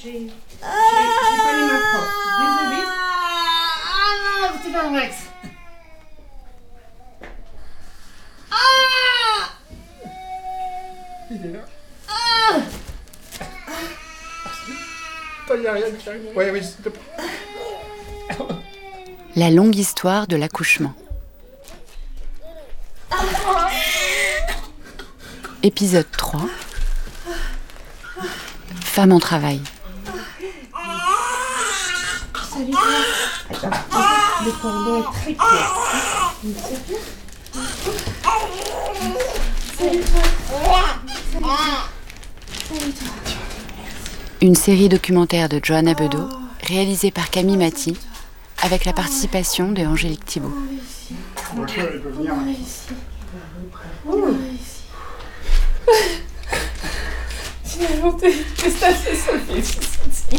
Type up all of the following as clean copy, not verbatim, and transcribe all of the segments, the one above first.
J'ai pas les mains propres. Désolée. Ah, c'est pas vrai. Il est là. Il n'y a rien qui arrive. Oui, s'il te plaît. La longue histoire de l'accouchement. Épisode 3. Femme en travail. Salut toi. Attends, le cordon est très clair. Salut toi. Salut toi. Une série documentaire de Johanna Bedeau, réalisée par Camille Maty, avec la participation de Angélique Thibault. On a réussi. Finalement, t'es assez sauvée ici.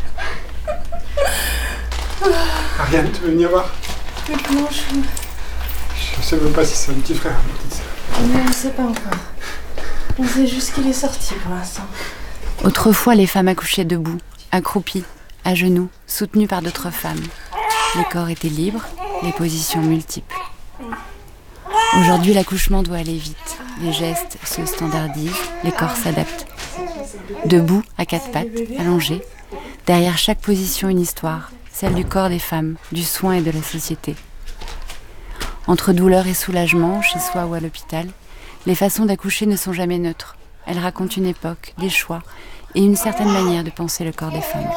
Ariane, tu veux venir voir? Comment Je sais même pas si c'est un petit frère ou une petite sœur. Mais on ne sait pas encore. On sait juste qu'il est sorti pour l'instant. Autrefois, les femmes accouchaient debout, accroupies, à genoux, soutenues par d'autres femmes. Les corps étaient libres, les positions multiples. Aujourd'hui, l'accouchement doit aller vite. Les gestes se standardisent, les corps s'adaptent. Debout, à quatre pattes, allongés, derrière chaque position une histoire, celle du corps des femmes, du soin et de la société. Entre douleur et soulagement, chez soi ou à l'hôpital, les façons d'accoucher ne sont jamais neutres. Elles racontent une époque, des choix et une certaine manière de penser le corps des femmes.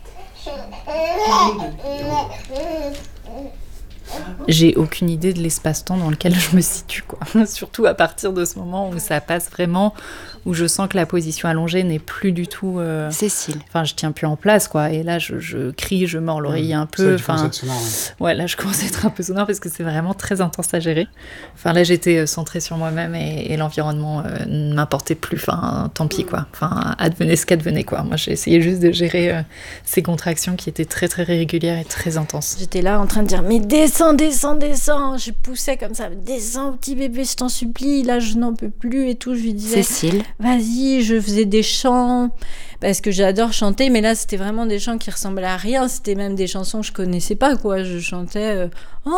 J'ai aucune idée de l'espace-temps dans lequel je me situe, quoi. Surtout à partir de ce moment où ça passe vraiment, où je sens que la position allongée n'est plus du tout... Cécile. Enfin, je tiens plus en place, quoi. Et là, je crie, je mords l'oreiller un peu. Enfin, ouais, là, je commence à être un peu sonore parce que c'est vraiment très intense à gérer. Enfin, là, j'étais centrée sur moi-même et l'environnement ne m'importait plus. Enfin, tant pis, quoi. Enfin, advenez ce qu'advenez, quoi. Moi, j'ai essayé juste de gérer ces contractions qui étaient très, très régulières et très intenses. J'étais là en train de dire, mais descends. Je poussais comme ça, descends petit bébé, je t'en supplie, là je n'en peux plus et tout. Je lui disais, Cécile. Vas-y, je faisais des chants parce que j'adore chanter, mais là c'était vraiment des chants qui ressemblaient à rien, c'était même des chansons que je connaissais pas, quoi. Je chantais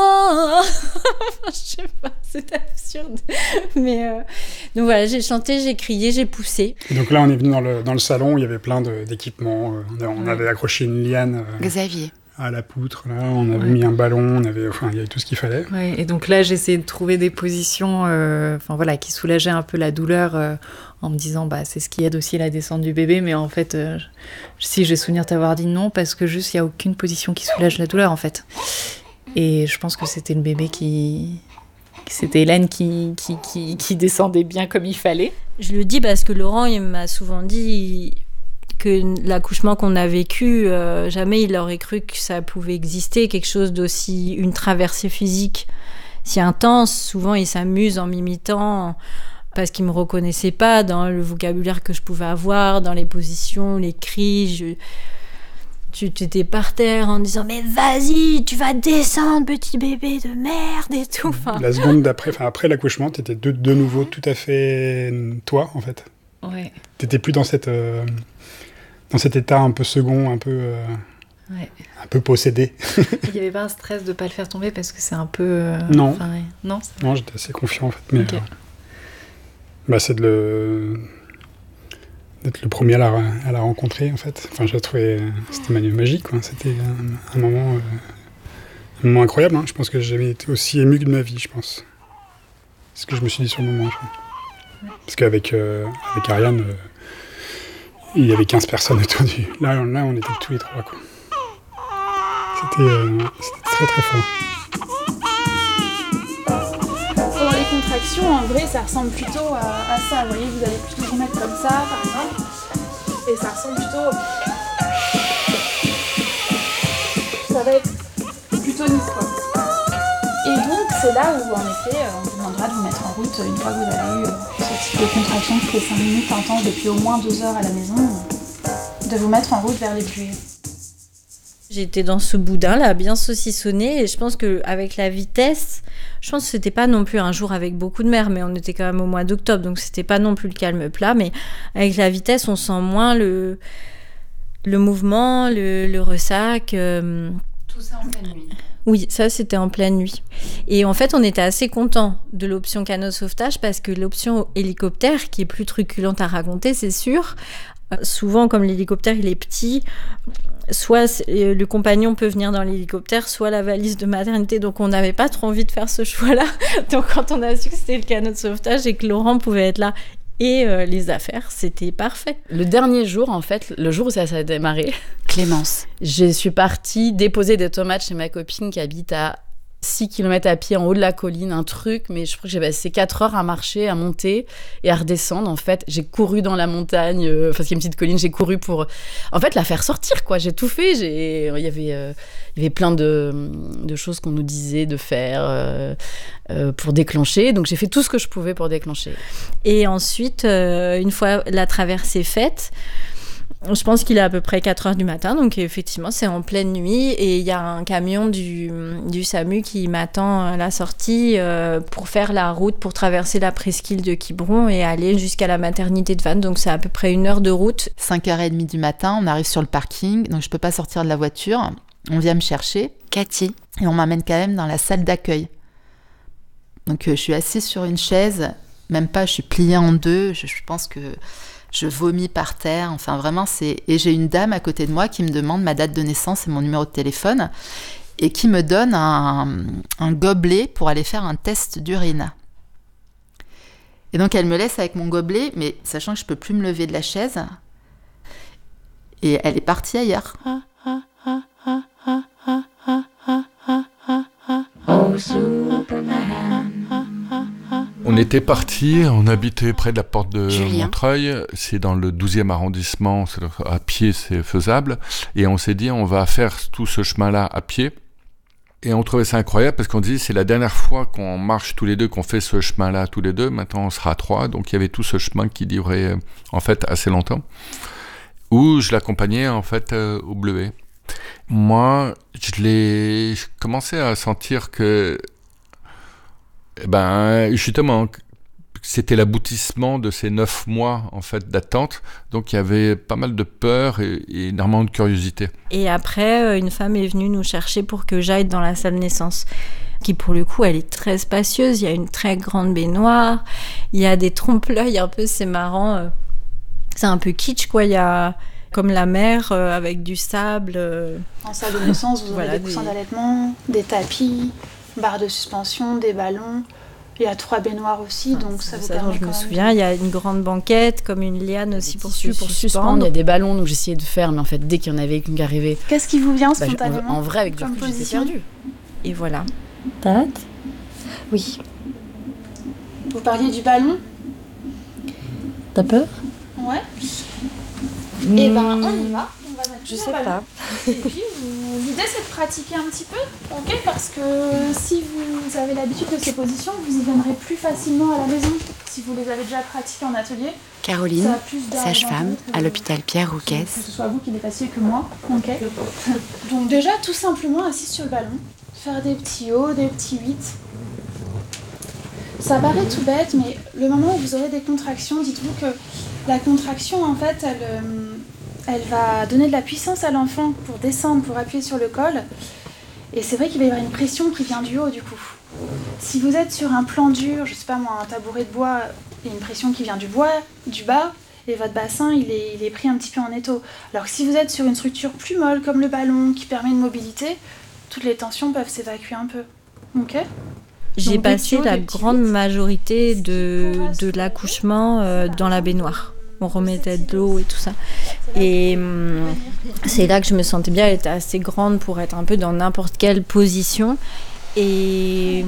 je sais pas, c'est absurde, mais donc voilà, j'ai chanté, j'ai crié, j'ai poussé. Et donc là on est venu dans le salon où il y avait plein d'équipements, on avait accroché une liane Xavier. À la poutre, là, on avait mis un ballon, il y avait tout ce qu'il fallait. Ouais, et donc là, j'ai essayé de trouver des positions qui soulageaient un peu la douleur en me disant, c'est ce qui aide aussi la descente du bébé, mais en fait, si j'ai souvenir t'avoir dit non, parce que juste, il n'y a aucune position qui soulage la douleur, en fait. Et je pense que c'était le bébé c'était Hélène qui descendait bien comme il fallait. Je le dis parce que Laurent, il m'a souvent dit... que l'accouchement qu'on a vécu, jamais il aurait cru que ça pouvait exister, quelque chose d'aussi, une traversée physique si intense. Souvent, il s'amuse en m'imitant parce qu'il me reconnaissait pas dans le vocabulaire que je pouvais avoir, dans les positions, les cris. Tu étais par terre en disant « Mais vas-y, tu vas descendre, petit bébé de merde » et tout. La seconde d'après, après l'accouchement, t'étais de nouveau tout à fait toi, en fait. Ouais. T'étais plus dans cet état un peu second, un peu possédé. Il n'y avait pas un stress de ne pas le faire tomber parce que c'est un peu... Non. Non, j'étais assez confiant en fait. Mais okay. C'est d'être le premier à la rencontrer en fait. Enfin, je la trouvais... C'était magique, quoi. C'était un moment incroyable. Hein. Je pense que j'ai jamais été aussi ému que de ma vie, je pense. C'est ce que je me suis dit sur le moment. Parce qu'avec Ariane... il y avait 15 personnes autour du... Là, on était tous les trois, quoi. C'était très, très fort. Pendant les contractions, en vrai, ça ressemble plutôt à ça. Vous voyez, vous allez plutôt vous mettre comme ça, par exemple. Et ça ressemble plutôt... Ça va être plutôt nice, quoi. Et donc, c'est là où, en effet, on vous demandera de vous mettre en route une fois que vous avez eu ce type de contraction toutes les 5 minutes intenses depuis au moins 2 heures à la maison, de vous mettre en route vers les bouées. J'étais dans ce boudin-là, bien saucissonné, et je pense qu'avec la vitesse, je pense que c'était pas non plus un jour avec beaucoup de mer, mais on était quand même au mois d'octobre, donc c'était pas non plus le calme plat, mais avec la vitesse, on sent moins Le mouvement, le ressac. Tout ça en pleine nuit. Oui, ça c'était en pleine nuit. Et en fait, on était assez contents de l'option canot sauvetage parce que l'option hélicoptère, qui est plus truculente à raconter, c'est sûr. Souvent, comme l'hélicoptère il est petit, soit le compagnon peut venir dans l'hélicoptère, soit la valise de maternité. Donc on n'avait pas trop envie de faire ce choix-là. Donc quand on a su que c'était le canot de sauvetage et que Laurent pouvait être là et les affaires, c'était parfait. Le dernier jour, en fait, le jour où ça a démarré, Clémence. je suis partie déposer des tomates chez ma copine qui habite à 6 km à pied en haut de la colline, un truc, mais je crois que j'ai passé 4 heures à marcher, à monter et à redescendre. En fait, j'ai couru dans la montagne, parce qu'il y a une petite colline, j'ai couru pour, en fait, la faire sortir, quoi. J'ai tout fait. Il y avait plein de choses qu'on nous disait de faire pour déclencher. Donc, j'ai fait tout ce que je pouvais pour déclencher. Et ensuite, une fois la traversée faite, je pense qu'il est à peu près 4h du matin, donc effectivement c'est en pleine nuit et il y a un camion du SAMU qui m'attend à la sortie pour faire la route, pour traverser la presqu'île de Quiberon et aller jusqu'à la maternité de Vannes, donc c'est à peu près 1 heure de route. 5h30 du matin, on arrive sur le parking, donc je peux pas sortir de la voiture, on vient me chercher, Cathy. et on m'amène quand même dans la salle d'accueil. Donc je suis assise sur une chaise, même pas, je suis pliée en deux, je pense que je vomis par terre, enfin vraiment Et j'ai une dame à côté de moi qui me demande ma date de naissance et mon numéro de téléphone et qui me donne un gobelet pour aller faire un test d'urine. Et donc elle me laisse avec mon gobelet, mais sachant que je peux plus me lever de la chaise, et elle est partie ailleurs. On était partis, on habitait près de la porte de Julien. Montreuil, c'est dans le 12e arrondissement, à pied c'est faisable, et on s'est dit on va faire tout ce chemin-là à pied, et on trouvait ça incroyable parce qu'on dit c'est la dernière fois qu'on marche tous les deux, qu'on fait ce chemin-là tous les deux, maintenant on sera 3, donc il y avait tout ce chemin qui durait en fait assez longtemps, où je l'accompagnais en fait au Bleuet. Moi, je commençais à sentir que justement, c'était l'aboutissement de ces 9 mois en fait d'attente, donc il y avait pas mal de peur et énormément de curiosité. Et après, une femme est venue nous chercher pour que j'aille dans la salle naissance, qui pour le coup, elle est très spacieuse, il y a une très grande baignoire, il y a des trompe-l'œil un peu, c'est marrant, c'est un peu kitsch quoi, il y a comme la mer avec du sable. En salle de naissance, vous aurez des coussins d'allaitement, des tapis, barres de suspension, des ballons. Il y a 3 baignoires aussi, donc ça vous permet. Je me souviens, il y a une grande banquette, comme une liane aussi pour suspendre. Il y a des ballons, donc j'essayais de faire, mais en fait, dès qu'il y en avait une qui arrivait... Qu'est-ce qui vous vient spontanément en vrai, avec du recul, j'étais perdue. Et voilà. T'as hâte ? Oui. Vous parliez du ballon ? T'as peur ? Ouais. Et ben on y va. On va mettre Je tout sais dans le ballon. pas. Et puis l'idée c'est de pratiquer un petit peu, ok ? Parce que si vous avez l'habitude de ces positions, vous y viendrez plus facilement à la maison. Si vous les avez déjà pratiquées en atelier. Caroline, ça a plus sage-femme à l'hôpital Pierre Rouquès. Que ce soit vous qui les fassiez que moi, ok ? Donc déjà tout simplement assis sur le ballon, faire des petits hauts, des petits 8. Ça paraît tout bête, mais le moment où vous aurez des contractions, dites-vous que la contraction, en fait, elle va donner de la puissance à l'enfant pour descendre, pour appuyer sur le col. Et c'est vrai qu'il va y avoir une pression qui vient du haut, du coup. Si vous êtes sur un plan dur, je sais pas moi, un tabouret de bois, il y a une pression qui vient du bas, et votre bassin, il est pris un petit peu en étau. Alors que si vous êtes sur une structure plus molle, comme le ballon, qui permet une mobilité, toutes les tensions peuvent s'évacuer un peu. Ok ? J'ai Donc, passé la des petits grande huit. majorité de l'accouchement dans la baignoire. On remettait de l'eau et tout ça. Et c'est là que je me sentais bien. Elle était assez grande pour être un peu dans n'importe quelle position. Et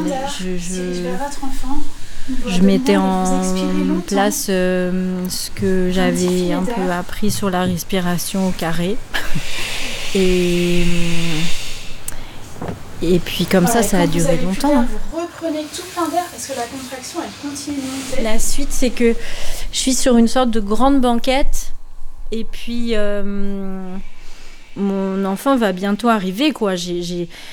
je mettais en place ce que j'avais un peu appris sur la respiration au carré. Et puis comme ça a duré longtemps. Vous reprenez tout plein d'air parce que la contraction, elle continue de monter. La suite, c'est que je suis sur une sorte de grande banquette et puis mon enfant va bientôt arriver, quoi. J'ai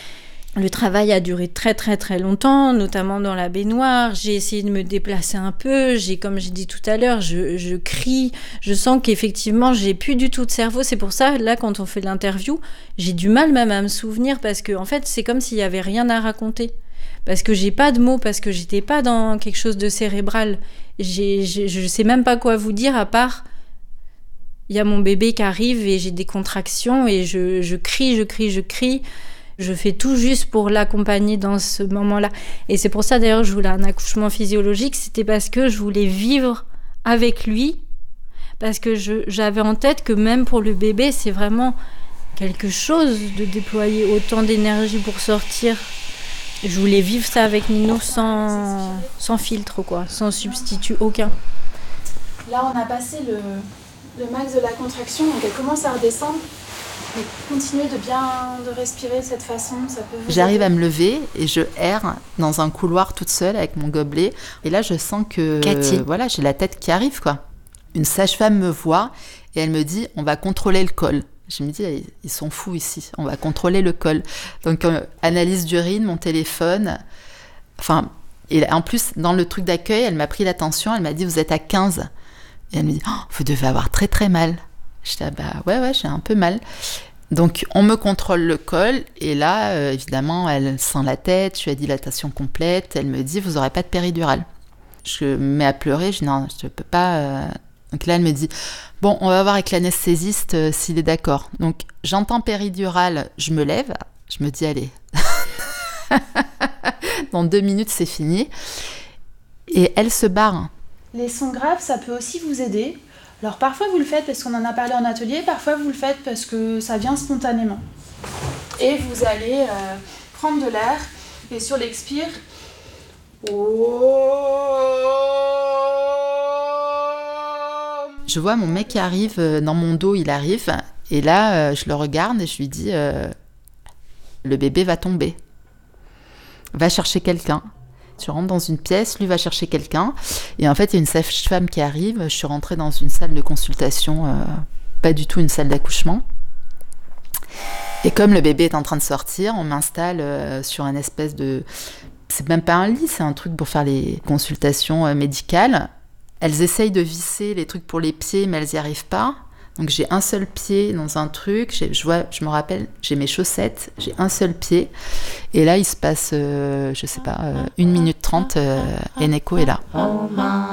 Le travail a duré très très très longtemps, notamment dans la baignoire. J'ai essayé de me déplacer un peu. Comme j'ai dit tout à l'heure, je crie. Je sens qu'effectivement, j'ai plus du tout de cerveau. C'est pour ça, là, quand on fait l'interview, j'ai du mal même à me souvenir parce que, en fait, c'est comme s'il y avait rien à raconter. Parce que j'ai pas de mots, parce que j'étais pas dans quelque chose de cérébral. Je sais même pas quoi vous dire à part... Il y a mon bébé qui arrive et j'ai des contractions et je crie. Je fais tout juste pour l'accompagner dans ce moment-là. Et c'est pour ça, d'ailleurs, que je voulais un accouchement physiologique. C'était parce que je voulais vivre avec lui. Parce que j'avais en tête que même pour le bébé, c'est vraiment quelque chose de déployer autant d'énergie pour sortir. Je voulais vivre ça avec Nino sans filtre, quoi, sans substitut aucun. Là, on a passé le max de la contraction, donc elle commence à redescendre. Mais continuez de respirer de cette façon, ça peut vous J'arrive aider. à me lever et je erre dans un couloir toute seule avec mon gobelet. Et là, je sens que voilà, j'ai la tête qui arrive, quoi. Une sage-femme me voit et elle me dit « on va contrôler le col ». Je me dis « ils sont fous ici, on va contrôler le col ». Donc, analyse d'urine, mon téléphone. Enfin, et en plus, dans le truc d'accueil, elle m'a pris la tension, elle m'a dit « vous êtes à 15 ». Et elle me dit « vous devez avoir très très mal ». J'étais ouais, j'ai un peu mal. Donc, on me contrôle le col. Et là, évidemment, elle sent la tête. Je lui ai dilatation complète. Elle me dit, vous n'aurez pas de péridurale. Je me mets à pleurer. Je dis, non, je ne peux pas. Donc là, elle me dit, bon, on va voir avec l'anesthésiste s'il est d'accord. Donc, j'entends péridurale. Je me lève. Je me dis, allez. Dans 2 minutes, c'est fini. Et elle se barre. Les sons graves, ça peut aussi vous aider. Alors parfois vous le faites parce qu'on en a parlé en atelier, parfois vous le faites parce que ça vient spontanément. Et vous allez prendre de l'air et sur l'expire, je vois mon mec qui arrive dans mon dos, il arrive, et là je le regarde et je lui dis le bébé va tomber, va chercher quelqu'un. Je rentre dans une pièce, lui va chercher quelqu'un. Et en fait, il y a une sage-femme qui arrive. Je suis rentrée dans une salle de consultation, pas du tout une salle d'accouchement. Et comme le bébé est en train de sortir, on m'installe sur un espèce de... C'est même pas un lit, c'est un truc pour faire les consultations médicales. Elles essayent de visser les trucs pour les pieds, mais elles n'y arrivent pas. Donc j'ai un seul pied dans un truc, je me rappelle, j'ai mes chaussettes, j'ai un seul pied. Et là, il se passe, 1 minute 30, Eneko est là.